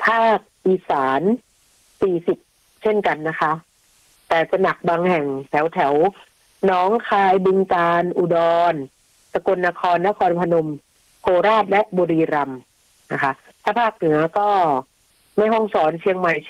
ภาคอีสาน40เช่นกันนะคะแต่จะหนักบางแห่งแถวหนองคายบึงกาฬอุดรสกลนครนครพนมโคราชและบุรีรัมย์นะคะถ้าภาคเหนือก็แม่ฮ่องสอนเชียงใหม่